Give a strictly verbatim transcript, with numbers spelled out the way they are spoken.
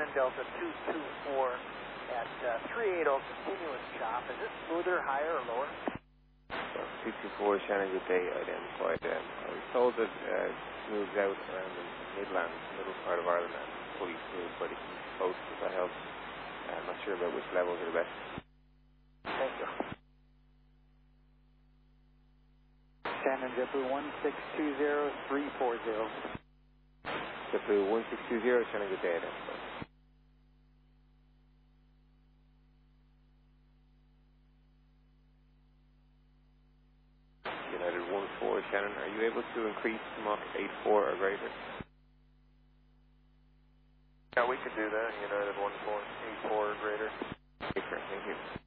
Shannon Delta two two four at uh, three eighty continuous chop. Is it smoother, higher, or lower? two two four Shannon, good day, identified. Um, I was told that uh, it moves out around the Midlands, middle part of Ireland, and fully smooth by the east coast, if that helps. Uh, I'm not sure about which levels are the best. Thank you. Shannon JetBlue one six two zero three four zero. JetBlue one six two zero, Shannon, good day, identified. United one four, Shannon, are you able to increase Mach eight four or greater? Yeah, we could do that. United one four, eight four or greater. Okay, thank you.